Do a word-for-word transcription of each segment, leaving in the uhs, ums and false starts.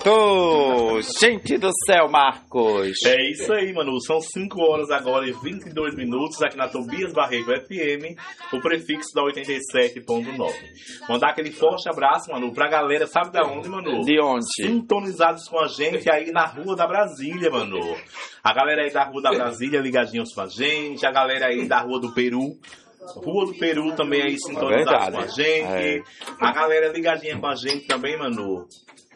Marcos! Gente do céu, Marcos! É isso aí, Manu. São cinco horas agora e vinte e dois minutos aqui na Tobias Barreto F M, o prefixo da oitenta e sete ponto nove. Mandar aquele forte abraço, Manu, pra galera, sabe da onde, Manu? De onde? Sintonizados com a gente aí na Rua da Brasília, Manu. A galera aí da Rua da Brasília ligadinhos com a gente, a galera aí da Rua do Peru. Rua do Peru também aí sintonizada é com a gente. É. A galera ligadinha com a gente também, Manu.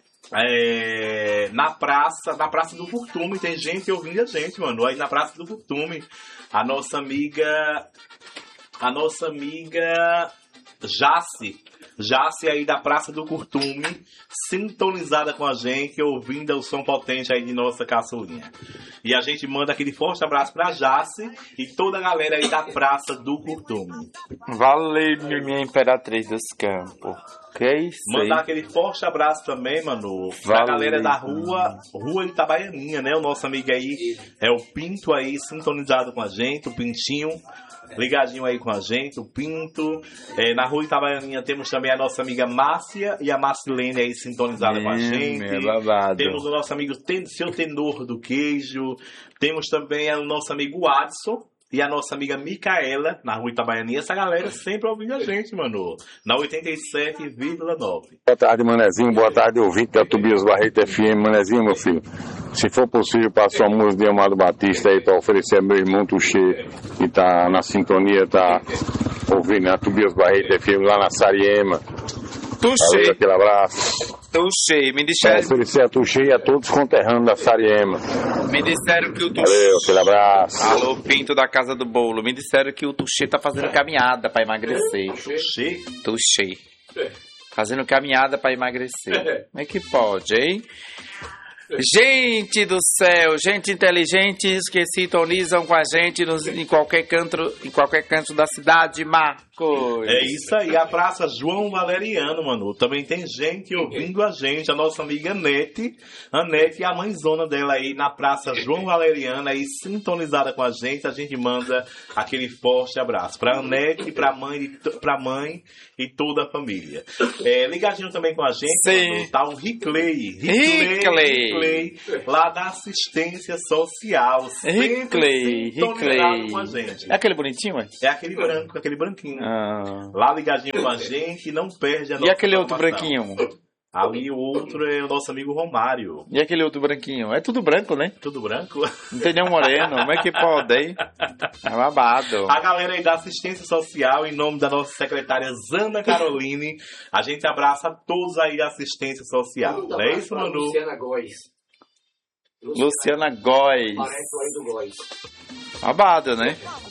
É, na praça, na Praça do Curtume, tem gente ouvindo a gente, Manu. Aí na Praça do Curtume, a nossa amiga, a nossa amiga Jace, Jace aí da Praça do Curtume, sintonizada com a gente, ouvindo o som potente aí de nossa caçulinha. E a gente manda aquele forte abraço pra Jace e toda a galera aí da Praça do Curtume. Valeu, minha Imperatriz dos Campos. Que é isso aí? Mandar aquele forte abraço também, Manu, pra Valeu. galera da rua, Rua Itabaianinha, né? O nosso amigo aí é o Pinto aí, sintonizado com a gente, o Pintinho. Ligadinho aí com a gente, o Pinto. É, na Rua Itabaianinha temos também a nossa amiga Márcia e a Marcilene aí sintonizada é, com a gente. É temos o nosso amigo ten, Seu Tenor do Queijo. Temos também o nosso amigo Adson e a nossa amiga Micaela na Rua Itabaianinha. Essa galera sempre ouvindo a gente, mano. Na oitenta e sete vírgula nove. Boa tarde, Manezinho. Boa tarde, ouvinte da Tobias Barreto F M. Manezinho, meu filho. Se for possível, passa uma música de Amado Batista aí para oferecer a meu irmão Tuxê, que tá na sintonia, tá ouvindo a Tobias Barreto F M lá na Sariema. Tuxê. Valeu, aquele abraço. Tuxê, me disseram. É, oferecer a Tuxê e a todos os conterrâneos da Sariema. Me disseram que o Tuxê. Valeu, aquele abraço. Alô, Pinto da Casa do Bolo. Me disseram que o Tuxê tá fazendo caminhada para emagrecer. Tuxê? Tuxê. Fazendo caminhada para emagrecer. Como é que pode, hein? Gente do céu, gente inteligentes que sintonizam com a gente nos, em, qualquer canto, em qualquer canto da cidade, Marcos. É isso aí, a Praça João Valeriano, Manu. Também tem gente ouvindo a gente, a nossa amiga Anete, Anete e a mãezona dela aí na Praça João Valeriano, aí sintonizada com a gente. A gente manda aquele forte abraço pra Anete, pra mãe, pra mãe e toda a família. É, ligadinho também com a gente, Sim. Manu, tá o Ricley. Ricley. Lá da assistência social. Ricley, Ricley. Com a gente. É aquele bonitinho, é? É aquele branco, aquele branquinho. Ah. Lá ligadinho com a gente, não perde a nossa E aquele outro branquinho? Ali o outro é o nosso amigo Romário. E aquele outro branquinho? É tudo branco, né? Tudo branco? Não tem nenhum moreno. Como é que pode, hein? É babado. A galera aí da assistência social, em nome da nossa secretária Zana Caroline, a gente abraça todos aí da assistência social. Não é isso, Manu? Luciana Góes. Luciana Góes. Parece aí do Góes. Babado, né?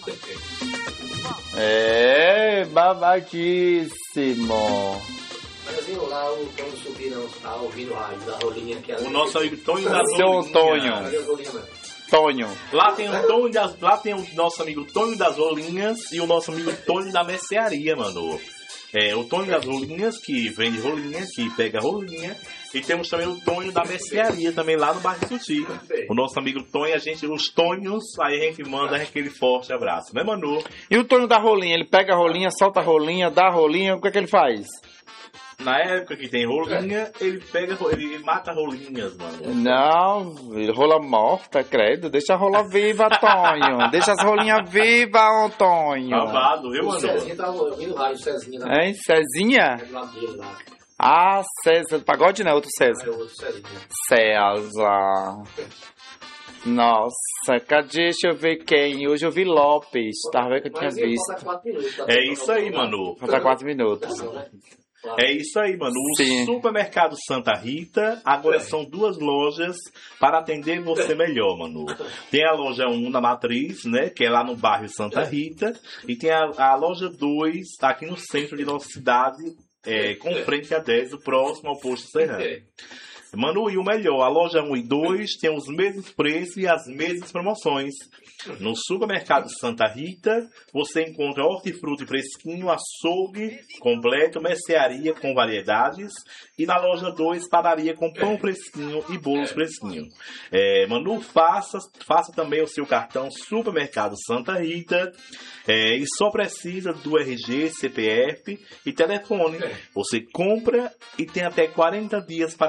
É, babadíssimo. Mas assim, lá o Tonho Subir não está ouvindo a rádio da Rolinha. Que o nosso amigo Tonho da Seu Rolinha. Tonho. Tonho. Lá tem, o Tonho das, lá tem o nosso amigo Tonho das Rolinhas e o nosso amigo Tonho da Mercearia, mano. É, o Tonho das Rolinhas, que vende rolinha, que pega rolinha. E temos também o Tonho da Mercearia, também lá no bairro Suti. O nosso amigo Tonho, a gente, os Tonhos, aí a gente manda aquele forte abraço, né, Manu? E o Tonho da rolinha, ele pega a rolinha, solta a rolinha, dá a rolinha, o que é que ele faz? Na época que tem rolinha, ele pega, ele mata rolinhas, mano. Não, ele rola morta, credo. Deixa a rola viva, Tonho. Deixa as rolinhas vivas, Tonho. Babado, viu, mano? O Cezinha tá ouvindo o rádio, Cezinha. Hein, Cezinha? Lá. Ah, César. Pagode não é outro César. É outro Cezinha. César. Nossa, cadê? Deixa eu ver quem. Hoje eu vi Lopes. Tava vendo que eu tinha visto. É isso aí, Manu. Falta quatro minutos. É isso aí, mano. O Sim. Supermercado Santa Rita, agora são duas lojas para atender você melhor, mano. Tem a loja um na Matriz, né, que é lá no bairro Santa Rita, e tem a, a loja dois, tá aqui no centro de nossa cidade, é, com frente a dez, próximo ao posto Serrano. Manu, e o melhor, a loja um e dois tem os mesmos preços e as mesmas promoções. No Supermercado Santa Rita, você encontra hortifruti fresquinho, açougue completo, mercearia com variedades. E na loja dois, padaria com pão fresquinho e bolos fresquinho. É, Manu, faça, faça também o seu cartão Supermercado Santa Rita. É, e só precisa do R G, C P F e telefone. Você compra e tem até quarenta dias para pagar.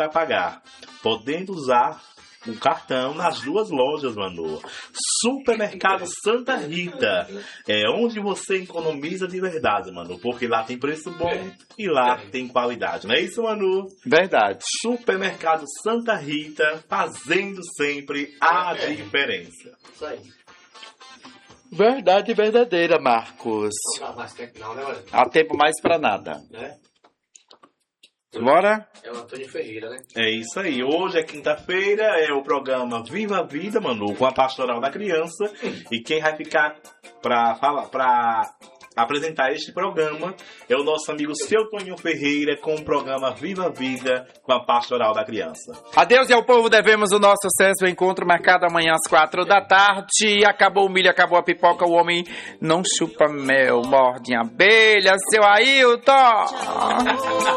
comprar, podendo usar o cartão nas duas lojas, Manu. Supermercado Santa Rita é onde você economiza de verdade, Manu, porque lá tem preço bom e lá tem qualidade, não é isso, Manu? Verdade. Supermercado Santa Rita, fazendo sempre a diferença. Isso aí. Verdade verdadeira, Marcos. Não dá mais tempo não, né, olha? Há tempo mais pra nada. Né? Bora? É o Antônio Ferreira, né? É isso aí. Hoje é quinta-feira, é o programa Viva a Vida, Manu, com a Pastoral da Criança. E quem vai ficar pra falar, pra apresentar este programa é o nosso amigo Seu Toninho Ferreira com o programa Viva a Vida com a Pastoral da Criança. Adeus e ao povo devemos o nosso sucesso. O encontro marcado amanhã às quatro da tarde. Acabou o milho, acabou a pipoca. O homem não chupa mel, morde em abelha. Seu Ailton!